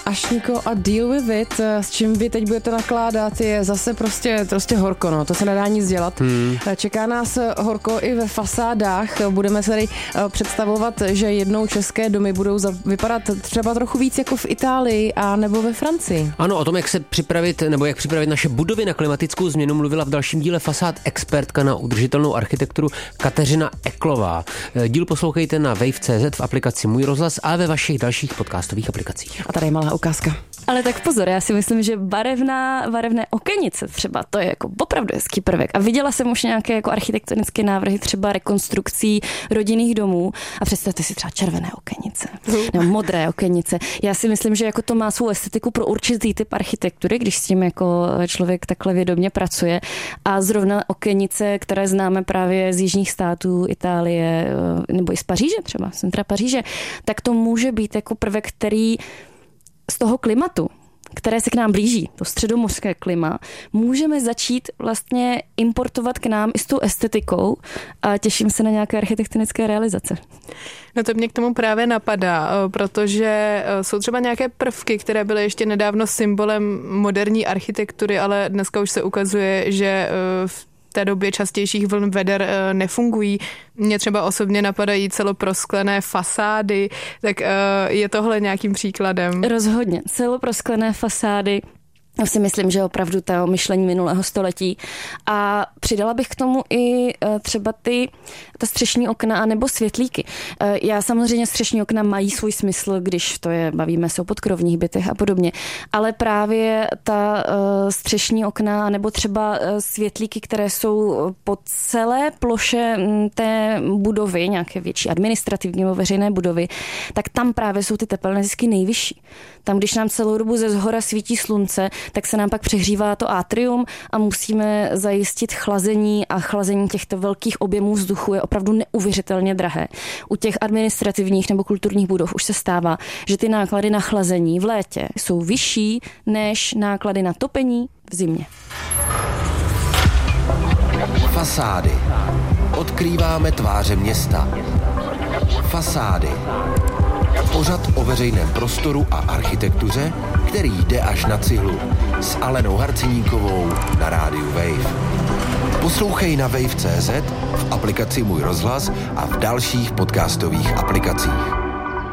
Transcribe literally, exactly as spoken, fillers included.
Ašníko, a deal with it, s čím vy teď budete nakládat, je zase prostě, prostě horko, no, to se nedá nic dělat. Hmm. Čeká nás horko i ve fasádách, budeme se tady představovat, že jednou české domy budou vypadat třeba trochu víc jako v Itálii a nebo ve Francii. Ano, o tom, jak se připravit, nebo jak připravit naše budovy na klimatickou změnu, mluvila v dalším díle Fasád expertka na udržitelnou architekturu Kateřina Eklová. Díl poslouchejte na wave tečka cé zet, v aplikaci Můj rozhlas a ve vašich dalších podcastových aplikacích. A tady je malá ukázka. Ale tak pozor, já si myslím, že barevná, barevné okenice třeba, to je jako opravdu hezký prvek. A viděla jsem už nějaké jako architektonické návrhy třeba rekonstrukcí rodinných domů a představte si třeba červené okenice nebo modré okenice. Já si myslím, že jako to má svou estetiku pro určitý typ architektury, když s tím jako člověk takhle vědomě pracuje. A zrovna okenice, které známe právě z jižních států, Itálie nebo i z Paříže třeba, centra Paříže, tak to může být jako prvek, který z toho klimatu, které se k nám blíží, to středomořské klima, můžeme začít vlastně importovat k nám i s tou estetikou a těším se na nějaké architektonické realizace. No to mě k tomu právě napadá, protože jsou třeba nějaké prvky, které byly ještě nedávno symbolem moderní architektury, ale dneska už se ukazuje, že v té době častějších vln veder nefungují. Mně třeba osobně napadají celoprosklené fasády, tak je tohle nějakým příkladem? Rozhodně. Celoprosklené fasády. Já si myslím, že opravdu to myšlení minulého století. A přidala bych k tomu i třeba ty ta střešní okna anebo světlíky. Já samozřejmě střešní okna mají svůj smysl, když to je, bavíme se o podkrovních bytech a podobně. Ale právě ta střešní okna nebo třeba světlíky, které jsou po celé ploše té budovy, nějaké větší administrativní nebo veřejné budovy, tak tam právě jsou ty tepelné zisky nejvyšší. Tam, když nám celou dobu ze zhora svítí slunce, tak se nám pak přehřívá to atrium a musíme zajistit chlazení a chlazení těchto velkých objemů vzduchu je opravdu neuvěřitelně drahé. U těch administrativních nebo kulturních budov už se stává, že ty náklady na chlazení v létě jsou vyšší než náklady na topení v zimě. Fasády. Odkrýváme tváře města. Fasády. Pořad o veřejném prostoru a architektuře, který jde až na cihlu. S Alenou Harceníkovou na rádiu Wave. Poslouchej na wave tečka cé zet, v aplikaci Můj rozhlas a v dalších podcastových aplikacích.